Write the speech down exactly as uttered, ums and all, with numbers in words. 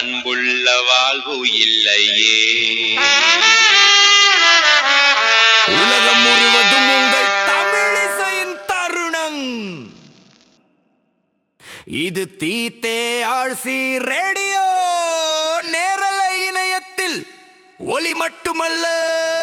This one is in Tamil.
அன்புள்ள வாழ்வு இல்லையே. உலகம் முழுவதும் உங்கள் தமிழிசையின் தருணம். இது தீத்தே ஆழ்சி ரேடியோ. நேரலை இணையத்தில் ஒலி மட்டுமல்ல,